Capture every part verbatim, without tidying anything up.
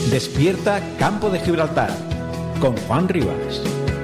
Despierta Campo de Gibraltar con Juan Rivas.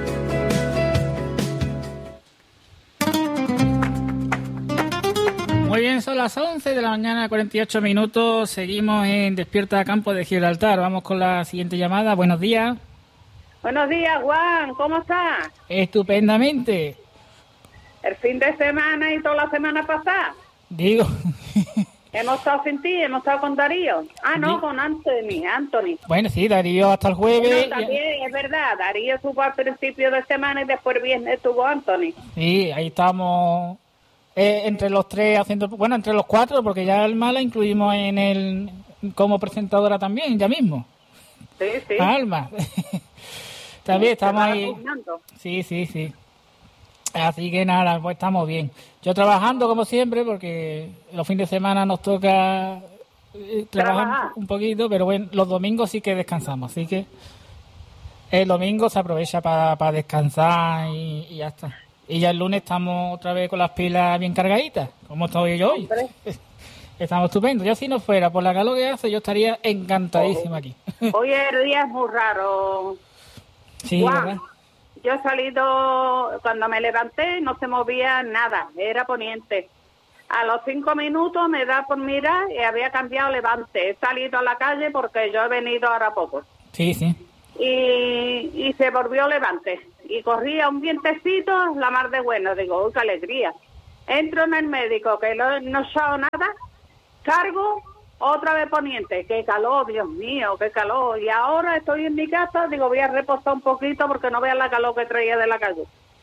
Muy bien, son las once de la mañana, cuarenta y ocho minutos. Seguimos en Despierta Campo de Gibraltar. Vamos con la siguiente llamada. Buenos días. Buenos días, Juan. ¿Cómo estás? Estupendamente. El fin de semana y toda la semana pasada. Digo. Hemos estado sin ti, hemos estado con Darío. Ah, no, Di- con Anthony, Anthony. Bueno, sí, Darío hasta el jueves. No, también es verdad, Darío estuvo al principio de semana y después el viernes estuvo Anthony. Sí, ahí estamos eh, entre los tres haciendo... Bueno, entre los cuatro, porque ya Alma la incluimos en el como presentadora también, ya mismo. Sí, sí. Alma. También estamos Se va ahí. turnando. Sí, sí, sí. Así que nada, pues estamos bien. Yo trabajando como siempre, porque los fines de semana nos toca eh, trabajar Trabajar. un poquito, pero bueno, los domingos sí que descansamos, así que el domingo se aprovecha para descansar y, y ya está. Y ya el lunes estamos otra vez con las pilas bien cargaditas, como estoy yo hoy. Hombre. Estamos estupendos. Yo si no fuera por la calor que hace, yo estaría encantadísimo aquí. Hoy el día es muy raro. Sí, Juan, ¿verdad? yo he salido, cuando me levanté no se movía nada, era poniente. A los cinco minutos me da por mirar y había cambiado levante. He salido a la calle porque yo he venido ahora poco. Sí, sí. Y, y se volvió levante. Y corría un vientecito, la mar de bueno. Digo, uy, qué alegría. Entro en el médico, que no, no he echado nada. Cargo, otra vez poniente. Qué calor, Dios mío, qué calor. Y ahora estoy en mi casa, digo, voy a reposar un poquito porque no vean la calor que traía de la calle.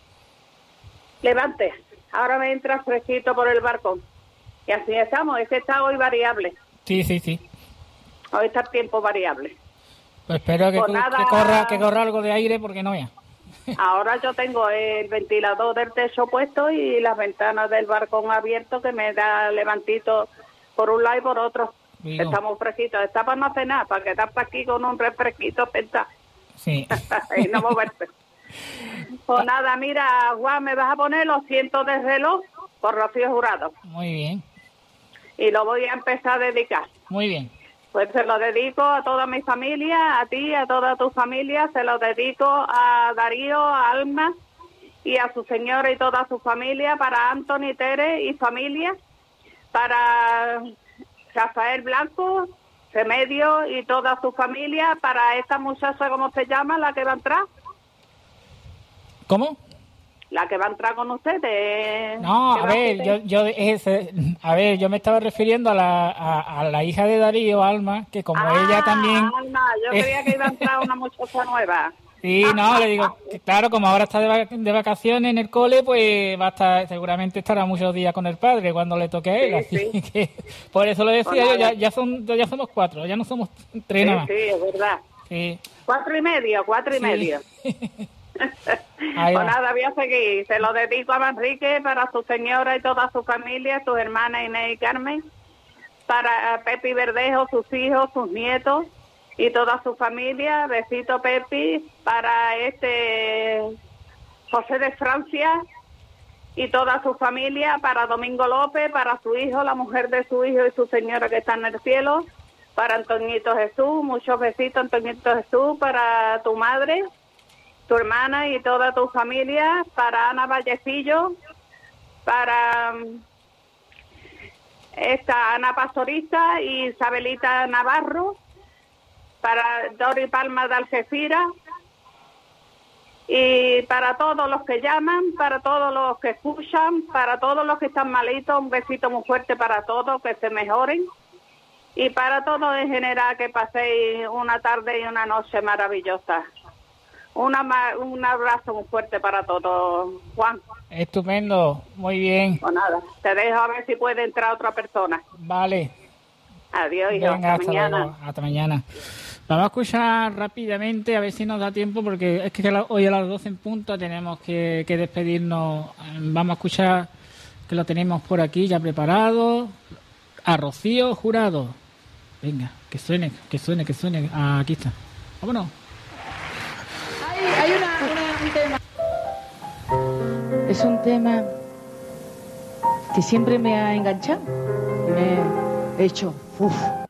Levante. Ahora me entra fresquito por el balcón. Y así estamos. Es que está hoy variable. Sí, sí, sí. Hoy está el tiempo variable. Pues espero que, Pues que nada. corra que corra algo de aire porque no ya. Ahora yo tengo el ventilador del techo puesto y las ventanas del balcón abierto que me da levantito por un lado y por otro. Digo. Estamos fresquitos. Está para no cenar, para quedar para aquí con un refresquito pensar Sí. y no moverte. Pues nada, mira, Juan, me vas a poner los cientos de reloj por Rocío Jurado Muy bien. y lo voy a empezar a dedicar. Muy bien. Pues se lo dedico a toda mi familia, a ti, a toda tu familia, se lo dedico a Darío, a Alma y a su señora y toda su familia, para Anthony, Tere y familia, para Rafael Blanco, Remedio y toda su familia, para esta muchacha, ¿cómo se llama? La que va a entrar, ¿Cómo? la que va a entrar con ustedes. No, que a va ver, ser- yo, yo, ese- a ver, yo me estaba refiriendo a la, a, a la hija de Darío, Alma, que como Ah, ella también... Alma, yo eh, creía que iba a entrar una muchacha nueva. Sí, no, le digo, que claro, como ahora está de, vac- de vacaciones en el cole, pues va a estar, seguramente estará muchos días con el padre cuando le toque a él, Sí, así que por eso lo decía Pues yo, nada. ya, ya, son, ya somos cuatro, ya no somos tres Sí, nada más. sí, es verdad. Sí. Cuatro y medio, cuatro y Sí. medio. Ahí Pues va. nada, voy a seguir. Se lo dedico a Manrique, para su señora y toda su familia, sus hermanas Inés y Carmen, para Pepi Verdejo, sus hijos, sus nietos y toda su familia. Besito, Pepi, para este José de Francia y toda su familia, para Domingo López, para su hijo, la mujer de su hijo y su señora que está en el cielo, para Antoñito Jesús, muchos besitos, Antoñito Jesús, para tu madre, tu hermana y toda tu familia, para Ana Vallecillo, para mm, esta Ana Pastorista y Isabelita Navarro, para Dori Palma de Algeciras y para todos los que llaman, para todos los que escuchan, para todos los que están malitos, un besito muy fuerte para todos, que se mejoren. Y para todos en general, que paséis una tarde y una noche maravillosa. Una ma- un abrazo muy fuerte para todos, Juan. Estupendo, muy bien, Pues nada, te dejo a ver si puede entrar otra persona. vale. Adiós, hijo. Venga, Hasta hasta mañana. luego, hasta mañana. Vamos a escuchar rápidamente, a ver si nos da tiempo, porque es que la- hoy a las doce en punto tenemos que, que despedirnos. Vamos a escuchar, que lo tenemos por aquí ya preparado, a Rocío Jurado. Venga, que suene, que suene, que suene. Ah, aquí está. Vámonos. Hay, hay una, una- un tema. Es un tema que siempre me ha enganchado. Me he hecho, uff,